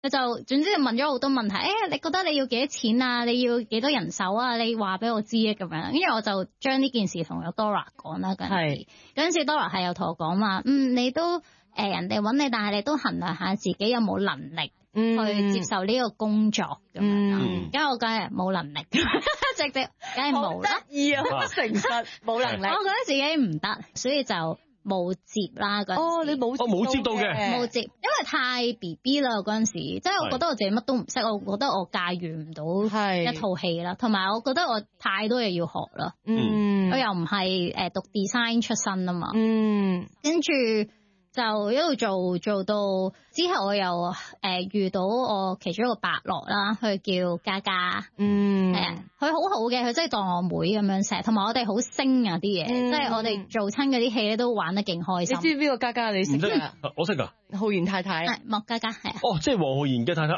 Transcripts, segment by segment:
佢就總之問咗好多問題，你覺得你要幾多錢啊？你要幾多人手啊？你話俾我知啊咁樣。跟住我就將呢件事同咗 Dora 講啦。嗰陣時 Dora 係有同我講話，你都人哋揾你，但係你都衡量下自己有冇能力去接受呢個工作咁樣。咁我梗係冇能力，直接梗係冇啦。 得意啊，好誠實，冇能力。 我覺得自己唔得，所以就冇接啦嗰陣時。 你冇冇接到嘅， 冇接，因為太 BB 啦嗰陣時，即係我覺得我自己乜都唔識，我覺得我駕馭唔到一套戲啦，同埋我覺得我太多嘢要學啦。我又唔係讀 design 出身啊嘛。跟住就一路做到之後，我又遇到我其中一個伯樂啦，佢叫嘉嘉。佢好好嘅，佢真係當我妹咁樣成日，同埋我哋好升啊啲嘢，即係我哋做親嗰啲戲咧都玩得勁開心。 你知唔知邊個嘉嘉？你識㗎？ 我識㗎。 浩然太太。 莫嘉嘉係啊。 即係黃浩然嘅太太。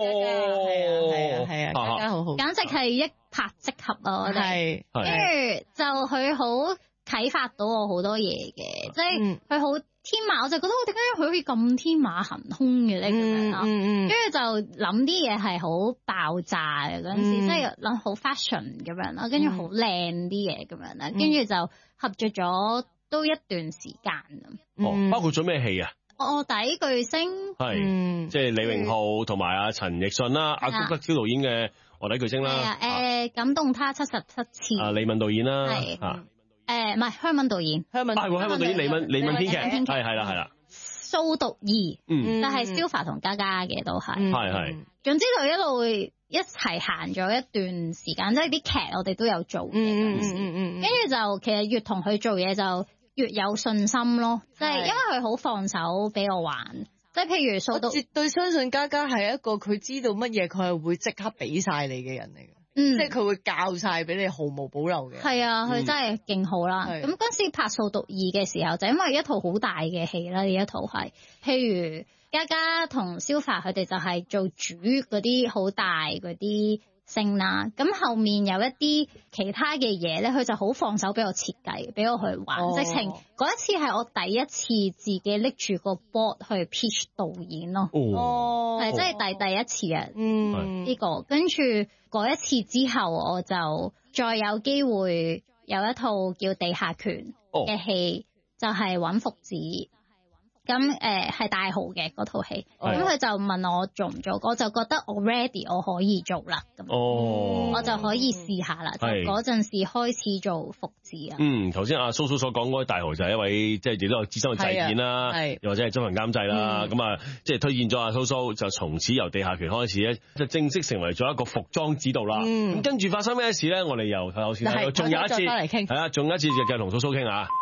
係啊，嘉嘉好好。 簡直係一拍即合啊！我哋。跟住就佢好啟發到我好多嘢嘅，即係佢好天馬，我就覺得點解佢可以咁天馬行空嘅咧咁樣啦。跟住就諗啲嘢係好爆炸嘅嗰陣時，即係諗好 fashion 咁樣啦，跟住好靚啲嘢咁樣啦，跟住就合作咗都一段時間。 包括咗咩戲啊？ 臥底巨星係，即係李榮浩同埋阿陳奕迅啦，阿谷德超導演嘅臥底巨星啦。 感動他77次。 李敏導演啦。 唔係香敏導演， 香敏導演李敏編劇，係啦。 掃毒2，就係 Silva 同嘉嘉嘅都係， 係。 總之就一路一齊行咗一段時間，即係啲劇我哋都有做嘅，跟住就其實越同佢做嘢就越有信心咯，即係因為佢好放手俾我玩，即係譬如掃毒， 我絕對相信嘉嘉係一個佢知道乜嘢佢係會即刻俾晒你嘅人嚟嘅。即係佢會教晒俾你毫無保留嘅。係啊，佢真係勁好啦。咁嗰時拍掃毒2嘅時候，就因為一套好大嘅戲啦，呢一套係，譬如嘉嘉同Silva佢哋就係做主嗰啲好大嗰啲星啦。咁後面有一啲其他嘅嘢咧，佢就好放手俾我設計，俾我去玩。直情嗰一次係我第一次自己拎住個 board 去 pitch 導演咯。係真係第一次啊！呢個跟住。嗰一次之後，我就再有機會有一套叫《地下拳》嘅戲，就係揾福子。咁係大豪嘅嗰套戲，咁佢就問我做唔做，我就覺得我 ready， 我可以做啦。咁我就可以試下啦。就嗰陣時開始做福子啊。頭先阿蘇蘇所講嗰位大豪就係一位即係亦都有資深嘅製片啦，又或者係執行監製啦。咁即係推薦咗阿蘇蘇，就從此由地下拳開始咧，就正式成為咗一個服裝指導啦。咁跟住發生咩事咧？我哋又睇下先，仲有一次，係啊，仲有一次就同蘇蘇傾下。